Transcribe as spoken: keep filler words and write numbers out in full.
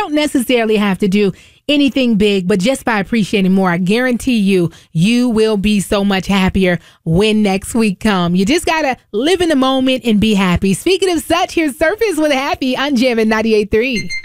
don't necessarily have to do anything big, but just by appreciating more, I guarantee you, you will be so much happier when next week comes. You just got to live in the moment and be happy. Speaking of such, here's Surface with Happy on Jammin' ninety-eight point three.